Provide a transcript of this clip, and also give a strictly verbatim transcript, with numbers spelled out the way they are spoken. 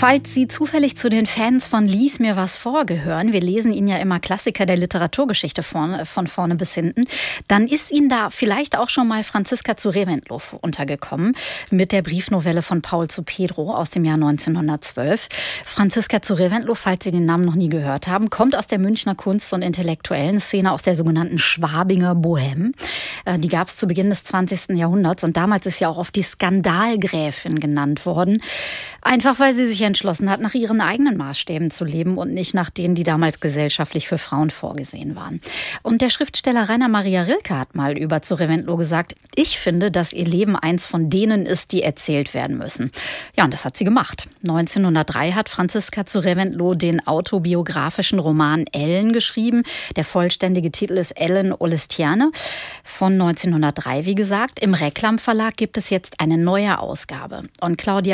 Falls Sie zufällig zu den Fans von Lies mir was vor gehören, wir lesen Ihnen ja immer Klassiker der Literaturgeschichte von, von vorne bis hinten, dann ist Ihnen da vielleicht auch schon mal Franziska zu Reventlow untergekommen mit der Briefnovelle von Paul zu Pedro aus dem Jahr neunzehnhundertzwölf. Franziska zu Reventlow, falls Sie den Namen noch nie gehört haben, kommt aus der Münchner Kunst- und intellektuellen Szene, aus der sogenannten Schwabinger Bohème. Die gab es zu Beginn des zwanzigsten Jahrhunderts und damals ist ja auch oft die Skandalgräfin genannt worden. Einfach weil sie sich entschlossen hat, nach ihren eigenen Maßstäben zu leben und nicht nach denen, die damals gesellschaftlich für Frauen vorgesehen waren. Und der Schriftsteller Rainer Maria Rilke hat mal über zu Reventlow gesagt: Ich finde, dass ihr Leben eins von denen ist, die erzählt werden müssen. Ja, und das hat sie gemacht. neunzehnhundertdrei hat Franziska zu Reventlow den autobiografischen Roman Ellen geschrieben. Der vollständige Titel ist Ellen Olestiane von neunzehnhundertdrei, wie gesagt. Im Reklam Verlag gibt es jetzt eine neue Ausgabe. Und Claudia